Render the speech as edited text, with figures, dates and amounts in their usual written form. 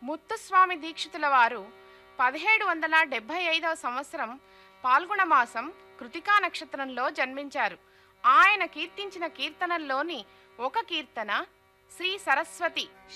ముత్తుస్వామి దీక్షితుల వారు 1775 సంవత్సరం పాల్గొన మాసం కృతికా నక్షత్రంలో జన్మించారు. ఆయన కీర్తించిన కీర్తనల్లోని ఒక కీర్తన శ్రీ సరస్వతి